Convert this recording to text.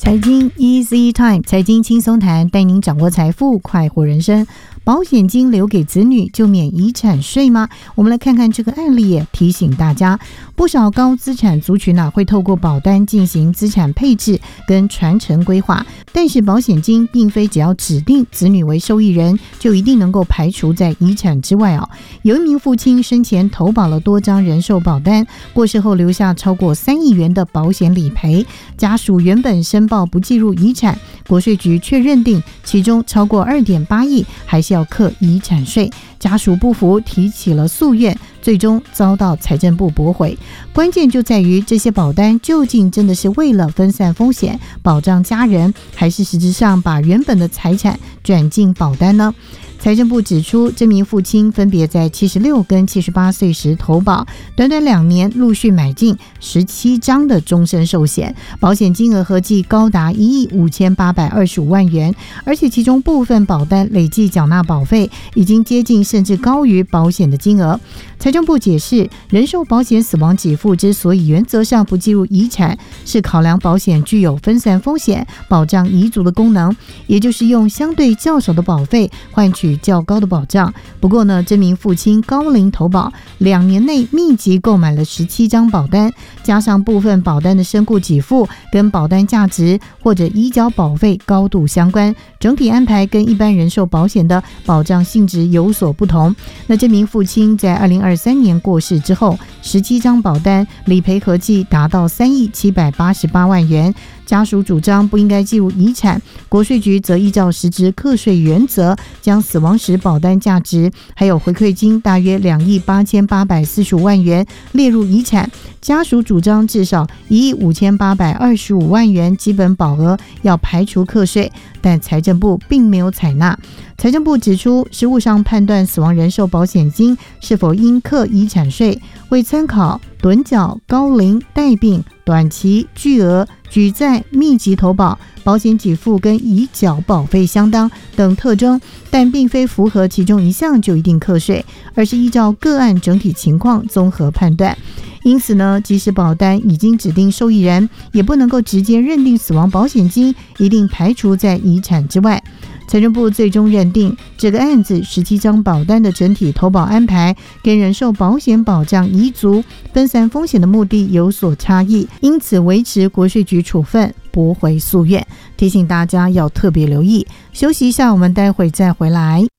财经 Easy Time， 财经轻松谈，带您掌握财富，快活人生。保险金留给子女就免遗产税吗？我们来看看这个案例，提醒大家，不少高资产族群会透过保单进行资产配置跟传承规划，但是保险金并非只要指定子女为受益人就一定能够排除在遗产之外。有一名父亲生前投保了多张人寿保单，过世后留下超过3亿元的保险理赔，家属原本申报不计入遗产，国税局却认定其中超过 2.8 亿还是要课遗产税，家属不服提起了诉愿，最终遭到财政部驳回。关键就在于这些保单究竟真的是为了分散风险保障家人，还是实质上把原本的财产转进保单呢？财政部指出，这名父亲分别在76跟78岁时投保，短短2年陆续买进17张的终身寿险，保险金额合计高达1亿5825万元，而且其中部分保单累计缴纳保费已经接近甚至高于保险的金额。财政部解释，人寿保险死亡给付之所以原则上不计入遗产，是考量保险具有分散风险、保障遗族的功能，也就是用相对较少的保费换取较高的保障。不过呢，这名父亲高龄投保，2年内密集购买了17张保单，加上部分保单的身故给付跟保单价值或者移缴保费高度相关，整体安排跟一般人寿保险的保障性质有所不同。那这名父亲在2023年过世之后，17张保单理赔合计达到3亿788万元，家属主张不应该计入遗产，国税局则依照实质课税原则，将死亡时保单价值还有回馈金大约2亿8845万元列入遗产，家属主张至少1亿5825万元基本保额要排除课税，但财政部并没有采纳。财政部指出，实务上判断死亡人寿保险金是否应课遗产税，会参考趸缴、高龄、带病、短期、巨额、举债、密集投保、保险给付跟移缴保费相当等特征，但并非符合其中一项就一定课税，而是依照个案整体情况综合判断。因此呢，即使保单已经指定受益人，也不能够直接认定死亡保险金一定排除在遗产之外。财政部最终认定，这个案子17张保单的整体投保安排跟人寿保险保障遗族分散风险的目的有所差异，因此维持国税局处分，驳回诉愿。提醒大家要特别留意。休息一下，我们待会再回来。